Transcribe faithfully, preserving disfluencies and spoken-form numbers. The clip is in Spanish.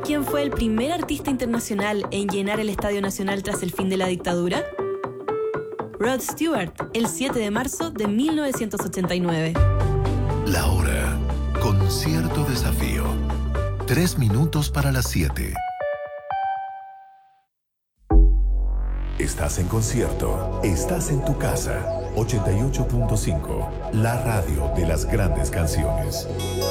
quién fue el primer artista internacional en llenar el Estadio Nacional tras el fin de la dictadura? Rod Stewart, el siete de marzo de mil novecientos ochenta y nueve. La hora, con cierto desafío. Tres minutos para las siete. Estás en concierto, estás en tu casa. ochenta y ocho punto cinco, la radio de las grandes canciones.